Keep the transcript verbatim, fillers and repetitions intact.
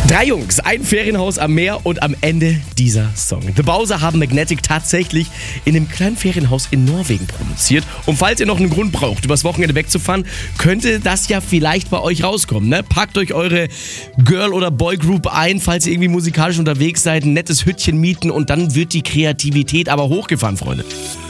Drei Jungs, ein Ferienhaus am Meer und am Ende dieser Song. The Bowser haben Magnetic tatsächlich in einem kleinen Ferienhaus in Norwegen produziert. Und falls ihr noch einen Grund braucht, übers Wochenende wegzufahren, könnte das ja vielleicht bei euch rauskommen. Ne? Packt euch eure Girl- oder Boygroup ein, falls ihr irgendwie musikalisch unterwegs seid, ein nettes Hüttchen mieten und dann wird die Kreativität aber hochgefahren, Freunde.